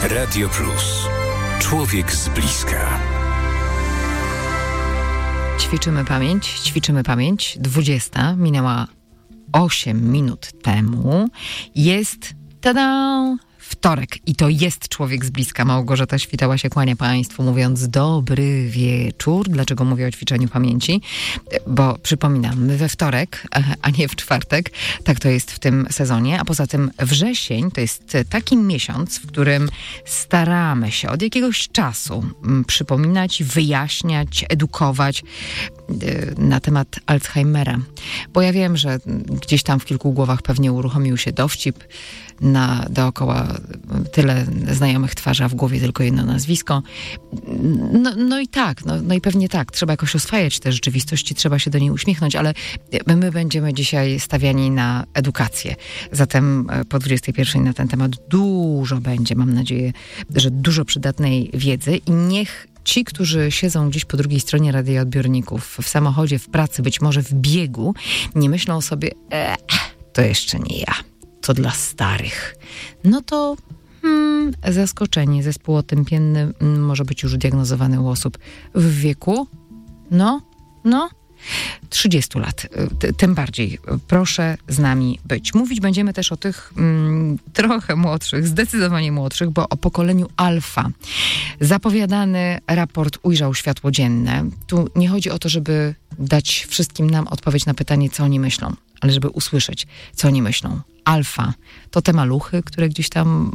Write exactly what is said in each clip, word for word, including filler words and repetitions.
Radio Plus. Człowiek z bliska. Ćwiczymy pamięć, ćwiczymy pamięć. dwudziesta minęła osiem minut temu. Jest, tada, wtorek i to jest Człowiek z bliska. Małgorzata Świtała się kłania Państwu, mówiąc dobry wieczór. Dlaczego mówię o ćwiczeniu pamięci? Bo przypominam, my we wtorek, a nie w czwartek. Tak to jest w tym sezonie. A poza tym wrzesień to jest taki miesiąc, w którym staramy się od jakiegoś czasu przypominać, wyjaśniać, edukować na temat Alzheimera. Bo ja wiem, że gdzieś tam w kilku głowach pewnie uruchomił się dowcip, na dookoła tyle znajomych twarzy, a w głowie tylko jedno nazwisko. No, no i tak, no, no i pewnie tak. Trzeba jakoś oswajać te rzeczywistości, trzeba się do niej uśmiechnąć, ale my będziemy dzisiaj stawiani na edukację. Zatem po dwudziestej pierwszej na ten temat dużo będzie, mam nadzieję, że dużo przydatnej wiedzy i niech ci, którzy siedzą gdzieś po drugiej stronie radioodbiorników, w samochodzie, w pracy, być może w biegu, nie myślą sobie, e, to jeszcze nie ja, to dla starych. No to hmm, zaskoczenie. Zespół otępienny może być już diagnozowany u osób w wieku, no, no, trzydziestu lat. T- tym bardziej proszę z nami być. Mówić będziemy też o tych mm, trochę młodszych, zdecydowanie młodszych, bo o pokoleniu alfa. Zapowiadany raport ujrzał światło dzienne. Tu nie chodzi o to, żeby dać wszystkim nam odpowiedź na pytanie, co oni myślą, ale żeby usłyszeć, co oni myślą. Alfa to te maluchy, które gdzieś tam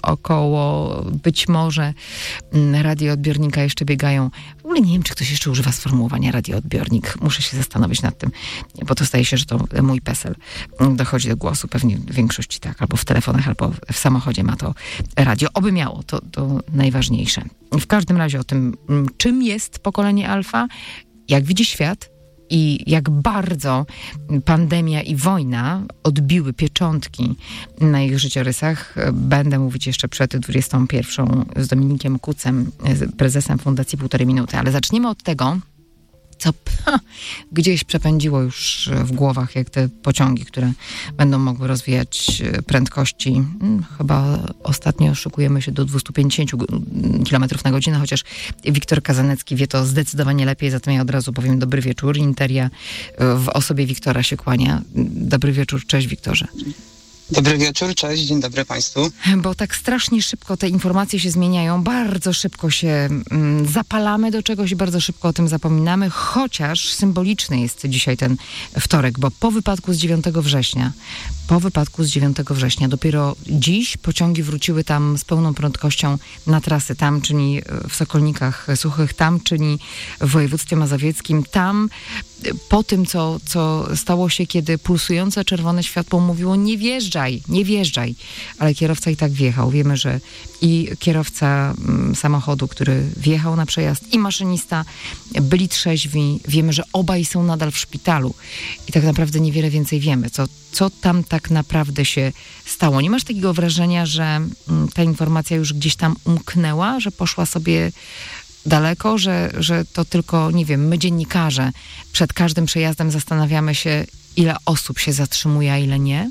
około być może radioodbiornika jeszcze biegają. W ogóle nie wiem, czy ktoś jeszcze używa sformułowania radioodbiornik. Muszę się zastanowić nad tym, bo to staje się, że to mój PESEL dochodzi do głosu. Pewnie w większości tak, albo w telefonach, albo w samochodzie ma to radio. Oby miało, to, to najważniejsze. W każdym razie o tym, czym jest pokolenie alfa, jak widzi świat, i jak bardzo pandemia i wojna odbiły pieczątki na ich życiorysach, będę mówić jeszcze przed dwudziestą pierwszą z Dominikiem Kucem, prezesem Fundacji Półtorej Minuty. Ale zaczniemy od tego, co ha, gdzieś przepędziło już w głowach, jak te pociągi, które będą mogły rozwijać prędkości. Hmm, chyba ostatnio szykujemy się do dwieście pięćdziesiąt kilometrów na godzinę, chociaż Wiktor Kazanecki wie to zdecydowanie lepiej, zatem ja od razu powiem dobry wieczór. Interia w osobie Wiktora się kłania. Dobry wieczór, cześć Wiktorze. Dobry wieczór, cześć, dzień dobry Państwu. Bo tak strasznie szybko te informacje się zmieniają, bardzo szybko się mm, zapalamy do czegoś i bardzo szybko o tym zapominamy, chociaż symboliczny jest dzisiaj ten wtorek, bo po wypadku z dziewiątego września, po wypadku z dziewiątego września, dopiero dziś pociągi wróciły tam z pełną prędkością na trasy, tam, czyli w Sokolnikach Suchych, tam, czyli w województwie mazowieckim, tam, po tym, co, co stało się, kiedy pulsujące czerwone światło mówiło nie wjeżdżaj, nie wjeżdżaj, ale kierowca i tak wjechał. Wiemy, że i kierowca mm, samochodu, który wjechał na przejazd, i maszynista byli trzeźwi. Wiemy, że obaj są nadal w szpitalu i tak naprawdę niewiele więcej wiemy, co, co tam tak naprawdę się stało. Nie masz takiego wrażenia, że mm, ta informacja już gdzieś tam umknęła, że poszła sobie daleko, że, że to tylko, nie wiem, my dziennikarze przed każdym przejazdem zastanawiamy się, ile osób się zatrzymuje, a ile nie?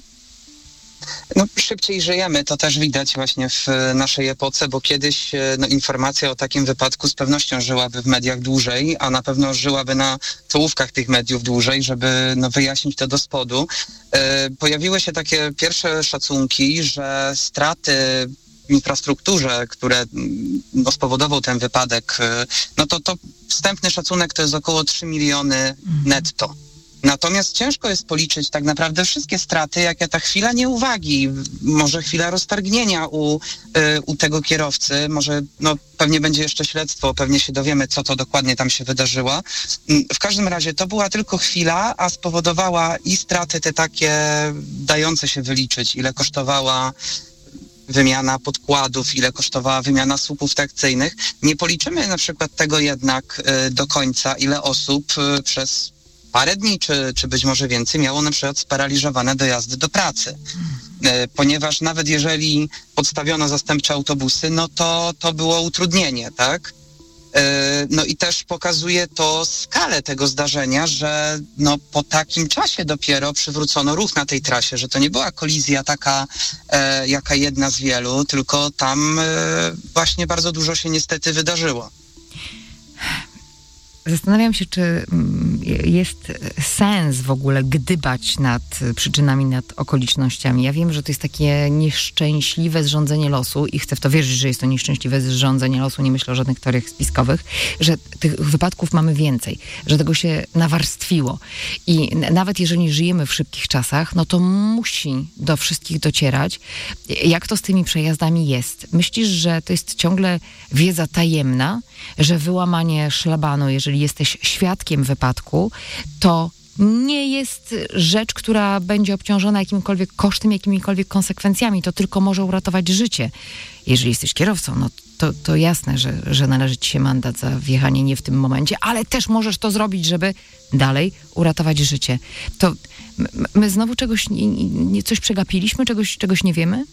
No, szybciej żyjemy, to też widać właśnie w naszej epoce, bo kiedyś no, informacja o takim wypadku z pewnością żyłaby w mediach dłużej, a na pewno żyłaby na czołówkach tych mediów dłużej, żeby no, wyjaśnić to do spodu. E, pojawiły się takie pierwsze szacunki, że straty w infrastrukturze, które no, spowodował ten wypadek, no to, to wstępny szacunek to jest około trzy miliony netto. Natomiast ciężko jest policzyć tak naprawdę wszystkie straty, jakie ta chwila nieuwagi, może chwila roztargnienia u, u tego kierowcy, może no, pewnie będzie jeszcze śledztwo, pewnie się dowiemy, co to dokładnie tam się wydarzyło. W każdym razie to była tylko chwila, a spowodowała i straty te takie dające się wyliczyć, ile kosztowała wymiana podkładów, ile kosztowała wymiana słupów trakcyjnych. Nie policzymy na przykład tego jednak y, do końca, ile osób y, przez parę dni, czy, czy być może więcej, miało na przykład sparaliżowane dojazdy do pracy. Y, ponieważ nawet jeżeli podstawiono zastępcze autobusy, no to to było utrudnienie, tak? No i też pokazuje to skalę tego zdarzenia, że no po takim czasie dopiero przywrócono ruch na tej trasie, że to nie była kolizja taka, e, jaka jedna z wielu, tylko tam e, właśnie bardzo dużo się niestety wydarzyło. Zastanawiam się, czy jest sens w ogóle gdybać nad przyczynami, nad okolicznościami. Ja wiem, że to jest takie nieszczęśliwe zrządzenie losu i chcę w to wierzyć, że jest to nieszczęśliwe zrządzenie losu. Nie myślę o żadnych teoriach spiskowych, że tych wypadków mamy więcej, że tego się nawarstwiło. I nawet jeżeli żyjemy w szybkich czasach, no to musi do wszystkich docierać, jak to z tymi przejazdami jest. Myślisz, że to jest ciągle wiedza tajemna, że wyłamanie szlabanu, jeżeli jesteś świadkiem wypadku, to nie jest rzecz, która będzie obciążona jakimkolwiek kosztem, jakimikolwiek konsekwencjami. To tylko może uratować życie. Jeżeli jesteś kierowcą, no to, to jasne, że, że należy ci się mandat za wjechanie nie w tym momencie, ale też możesz to zrobić, żeby dalej uratować życie. To my znowu czegoś, nie, coś przegapiliśmy, czegoś, czegoś nie wiemy?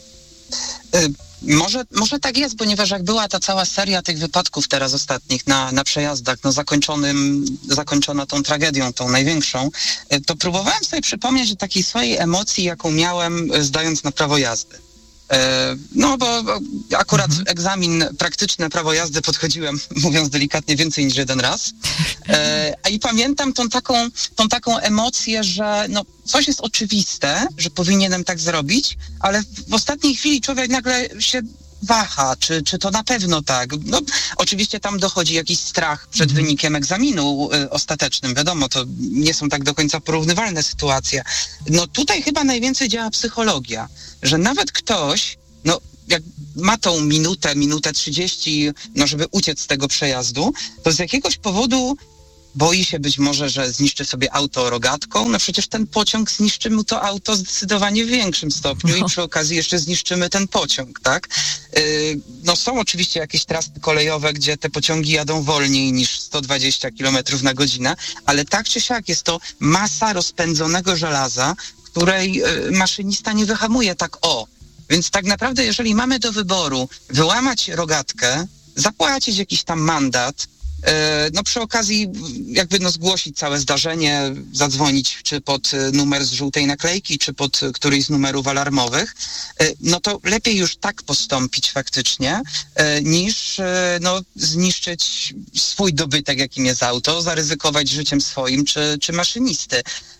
Y- Może, może tak jest, ponieważ jak była ta cała seria tych wypadków teraz ostatnich na, na przejazdach, no zakończonym, zakończona tą tragedią, tą największą, to próbowałem sobie przypomnieć o takiej swojej emocji, jaką miałem zdając na prawo jazdy. No bo akurat mhm. egzamin praktyczny prawo jazdy podchodziłem, mówiąc delikatnie, więcej niż jeden raz. A i pamiętam tą taką, tą taką emocję, że no coś jest oczywiste, że powinienem tak zrobić, ale w ostatniej chwili człowiek nagle się waha, czy, czy to na pewno tak. No, oczywiście tam dochodzi jakiś strach przed mhm. wynikiem egzaminu y, ostatecznym. Wiadomo, to nie są tak do końca porównywalne sytuacje. No tutaj chyba najwięcej działa psychologia, że nawet ktoś, no jak ma tą minutę, minutę trzydzieści, no żeby uciec z tego przejazdu, to z jakiegoś powodu boi się być może, że zniszczy sobie auto rogatką. No przecież ten pociąg zniszczy mu to auto zdecydowanie w większym stopniu no. i przy okazji jeszcze zniszczymy ten pociąg, tak? Yy, no są oczywiście jakieś trasy kolejowe, gdzie te pociągi jadą wolniej niż sto dwadzieścia kilometrów na godzinę, ale tak czy siak jest to masa rozpędzonego żelaza, której yy, maszynista nie wyhamuje tak o. Więc tak naprawdę, jeżeli mamy do wyboru wyłamać rogatkę, zapłacić jakiś tam mandat, no przy okazji jakby no zgłosić całe zdarzenie, zadzwonić czy pod numer z żółtej naklejki, czy pod któryś z numerów alarmowych, no to lepiej już tak postąpić faktycznie, niż no zniszczyć swój dobytek, jakim jest auto, zaryzykować życiem swoim czy, czy maszynisty.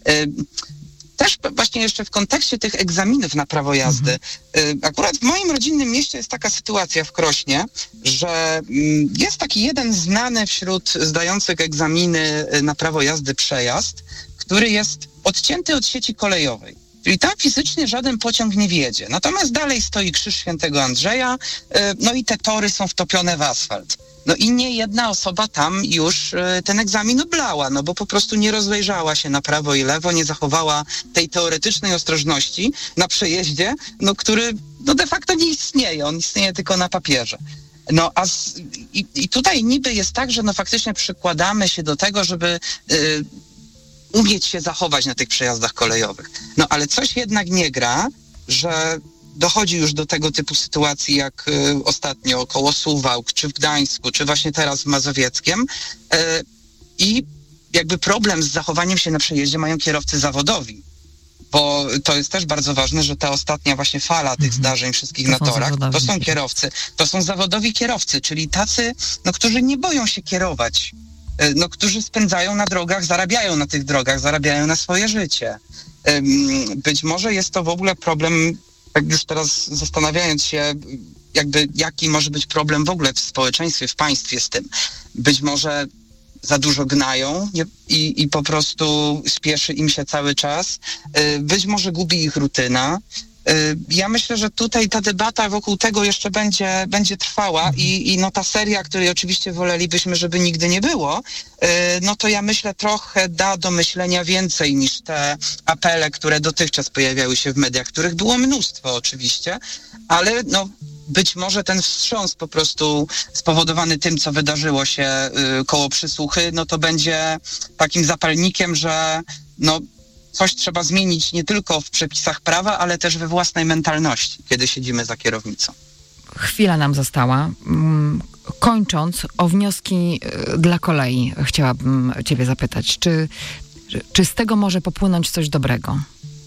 Też właśnie jeszcze w kontekście tych egzaminów na prawo jazdy. Mhm. Akurat w moim rodzinnym mieście jest taka sytuacja w Krośnie, że jest taki jeden znany wśród zdających egzaminy na prawo jazdy przejazd, który jest odcięty od sieci kolejowej. Czyli tam fizycznie żaden pociąg nie wjedzie. Natomiast dalej stoi Krzyż Świętego Andrzeja, no i te tory są wtopione w asfalt. No i nie jedna osoba tam już y, ten egzamin oblała, no bo po prostu nie rozejrzała się na prawo i lewo, nie zachowała tej teoretycznej ostrożności na przejeździe, no który no de facto nie istnieje, on istnieje tylko na papierze. No a z, i, i tutaj niby jest tak, że no faktycznie przykładamy się do tego, żeby y, umieć się zachować na tych przejazdach kolejowych. No ale coś jednak nie gra, że dochodzi już do tego typu sytuacji, jak y, ostatnio koło Suwałk, czy w Gdańsku, czy właśnie teraz w Mazowieckiem. Y, I jakby problem z zachowaniem się na przejeździe mają kierowcy zawodowi. Bo to jest też bardzo ważne, że ta ostatnia właśnie fala tych mm-hmm. zdarzeń wszystkich to na torach, to są kierowcy. kierowcy, to są zawodowi kierowcy, czyli tacy, no, którzy nie boją się kierować, y, no, którzy spędzają na drogach, zarabiają na tych drogach, zarabiają na swoje życie. Y, być może jest to w ogóle problem, jak już teraz zastanawiając się, jakby jaki może być problem w ogóle w społeczeństwie, w państwie z tym. Być może za dużo gnają i, i po prostu spieszy im się cały czas. Być może gubi ich rutyna. Ja myślę, że tutaj ta debata wokół tego jeszcze będzie, będzie trwała i, i no ta seria, której oczywiście wolelibyśmy, żeby nigdy nie było, no to ja myślę trochę da do myślenia więcej niż te apele, które dotychczas pojawiały się w mediach, których było mnóstwo oczywiście, ale no być może ten wstrząs po prostu spowodowany tym, co wydarzyło się koło Przysłuchy, no to będzie takim zapalnikiem, że no coś trzeba zmienić nie tylko w przepisach prawa, ale też we własnej mentalności, kiedy siedzimy za kierownicą. chwila nam została. Kończąc, o wnioski dla kolei chciałabym ciebie zapytać. Czy, czy z tego może popłynąć coś dobrego?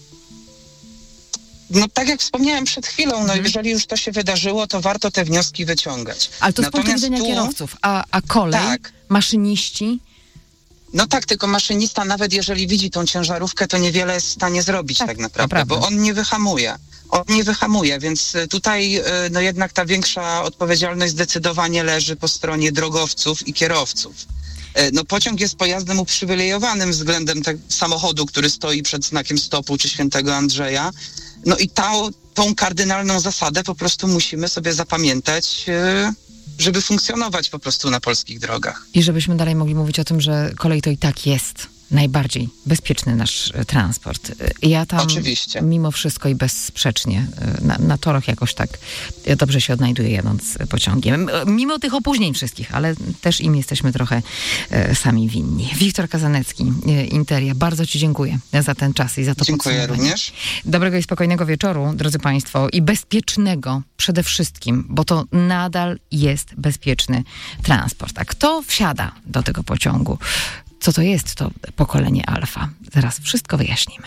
No tak jak wspomniałem przed chwilą, no jeżeli już to się wydarzyło, to warto te wnioski wyciągać. Ale to z Natomiast punktu widzenia tu, kierowców, a, a kolej, tak. maszyniści? No tak, tylko maszynista nawet jeżeli widzi tą ciężarówkę, to niewiele jest w stanie zrobić tak, tak naprawdę, bo on nie wyhamuje. On nie wyhamuje, więc tutaj no jednak ta większa odpowiedzialność zdecydowanie leży po stronie drogowców i kierowców. No pociąg jest pojazdem uprzywilejowanym względem tego samochodu, który stoi przed znakiem stopu czy Świętego Andrzeja. No i ta, tą kardynalną zasadę po prostu musimy sobie zapamiętać, żeby funkcjonować po prostu na polskich drogach. I żebyśmy dalej mogli mówić o tym, że kolej to i tak jest najbardziej bezpieczny nasz transport. Ja tam Oczywiście. Mimo wszystko i bezsprzecznie na, na torach jakoś tak dobrze się odnajduję jadąc pociągiem. Mimo tych opóźnień wszystkich, ale też im jesteśmy trochę e, sami winni. Wiktor Kazanecki, e, Interia, bardzo ci dziękuję za ten czas i za to Dziękuję również. Dobrego i spokojnego wieczoru, drodzy państwo, i bezpiecznego przede wszystkim, bo to nadal jest bezpieczny transport. A kto wsiada do tego pociągu? Co to jest to pokolenie alfa? Zaraz wszystko wyjaśnimy.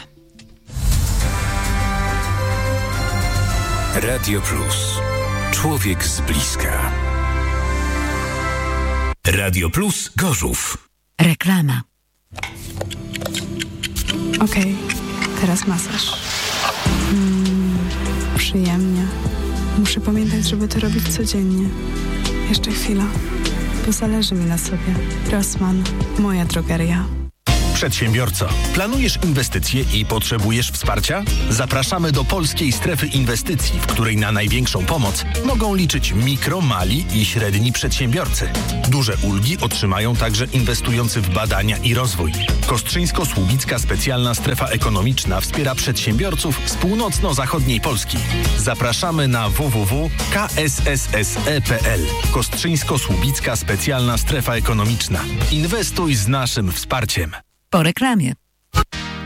Radio Plus. Człowiek z bliska. Radio Plus Gorzów. Reklama. Okej, okay, teraz masaż. Mm, przyjemnie. Muszę pamiętać, żeby to robić codziennie. Jeszcze chwila, bo zależy mi na sobie. Rossmann, moja drogeria. Przedsiębiorco, planujesz inwestycje i potrzebujesz wsparcia? Zapraszamy do Polskiej Strefy Inwestycji, w której na największą pomoc mogą liczyć mikro, mali i średni przedsiębiorcy. Duże ulgi otrzymają także inwestujący w badania i rozwój. Kostrzyńsko-Słubicka Specjalna Strefa Ekonomiczna wspiera przedsiębiorców z północno-zachodniej Polski. Zapraszamy na w w w kropka k s s s e kropka p l. Kostrzyńsko-Słubicka Specjalna Strefa Ekonomiczna. Inwestuj z naszym wsparciem. Po reklamie.